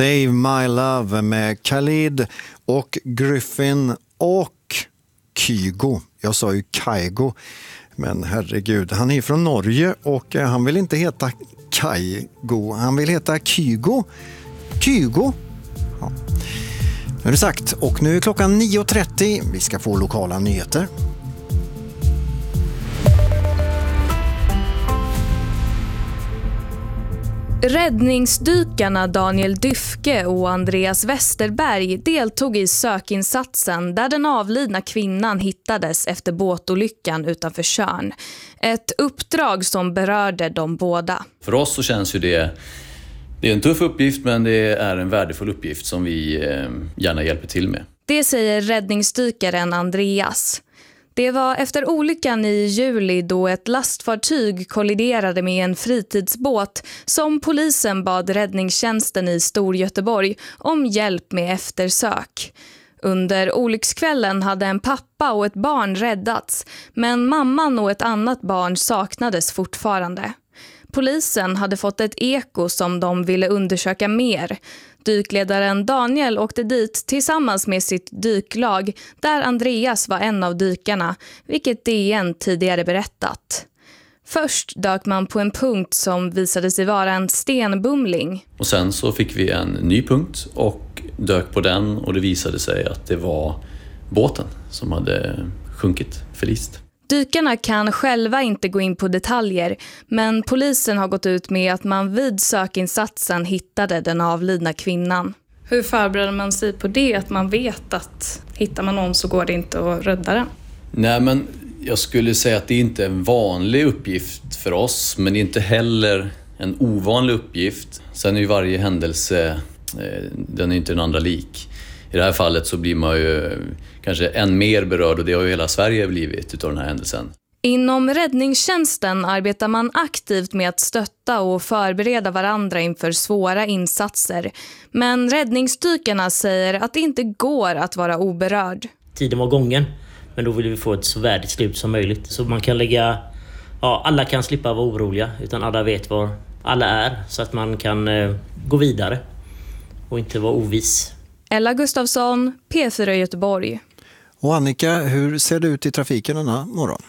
Save My Love med Khalid och Griffin och Kygo. Jag sa ju Kygo, men herregud, han är från Norge och han vill inte heta Kygo, han vill heta Kygo. Kygo. Ja. Nu är det sagt och nu är klockan 9.30. Vi ska få lokala nyheter. Räddningsdykarna Daniel Dyfke och Andreas Westerberg deltog i sökinsatsen där den avlidna kvinnan hittades efter båtolyckan utanför Tjörn. Ett uppdrag som berörde de båda. För oss så känns ju det är en tuff uppgift, men det är en värdefull uppgift som vi gärna hjälper till med. Det säger räddningsdykaren Andreas. Det var efter olyckan i juli då ett lastfartyg kolliderade med en fritidsbåt som polisen bad räddningstjänsten i Storgöteborg om hjälp med eftersök. Under olyckskvällen hade en pappa och ett barn räddats, men mamman och ett annat barn saknades fortfarande. Polisen hade fått ett eko som de ville undersöka mer. Dykledaren Daniel åkte dit tillsammans med sitt dyklag där Andreas var en av dykarna, vilket DN tidigare berättat. Först dök man på en punkt som visade sig vara en stenbumling. Och sen så fick vi en ny punkt och dök på den och det visade sig att det var båten som hade sjunkit, förlist. Dykarna kan själva inte gå in på detaljer, men polisen har gått ut med att man vid sökinsatsen hittade den avlidna kvinnan. Hur förbereder man sig på det, att man vet att hittar man någon så går det inte att rädda den? Nej, men jag skulle säga att det inte är en vanlig uppgift för oss, men det är inte heller en ovanlig uppgift. Sen är ju varje händelse, den är inte en andra lik. I det här fallet så blir man ju kanske än mer berörd och det har ju hela Sverige blivit utav den här händelsen. Inom räddningstjänsten arbetar man aktivt med att stötta och förbereda varandra inför svåra insatser. Men räddningsdykarna säger att det inte går att vara oberörd. Tiden var gången, men då vill vi få ett så värdigt slut som möjligt. Så man kan alla kan slippa vara oroliga, utan alla vet var alla är. Så att man kan gå vidare och inte vara ovis. Ella Gustafsson, P4 Göteborg. Och Annika, hur ser det ut i trafiken denna morgon?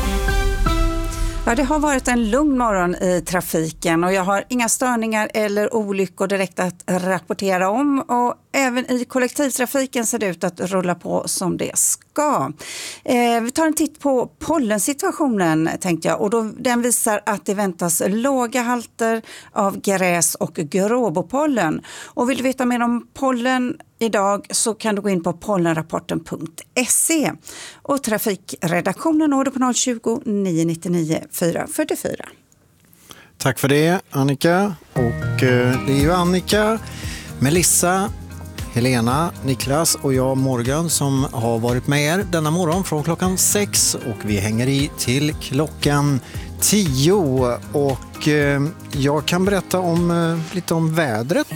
Ja, det har varit en lugn morgon i trafiken och jag har inga störningar eller olyckor direkt att rapportera om. Och även i kollektivtrafiken ser det ut att rulla på som det ska. Vi tar en titt på pollensituationen tänkte jag. Och den visar att det väntas låga halter av gräs och gråbopollen. Och vill du veta mer om pollen idag så kan du gå in på pollenrapporten.se. Och trafikredaktionen når du på 020 999 444. Tack för det Annika. Och det är ju Annika, Melissa, Helena, Niklas och jag Morgan som har varit med er denna morgon från klockan 6 och vi hänger i till klockan 10 och jag kan berätta lite om vädret.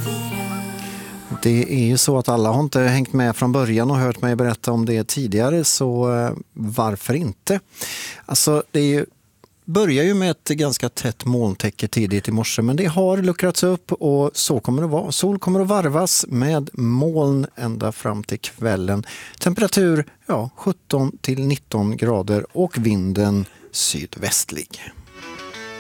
Det är ju så att alla har inte hängt med från början och hört mig berätta om det tidigare, så varför inte? Alltså det börjar ju med ett ganska tätt molntäcke tidigt i morse, men det har luckrats upp och så kommer det vara. Sol kommer att varvas med moln ända fram till kvällen. Temperatur 17 till 19 grader och vinden sydvästlig.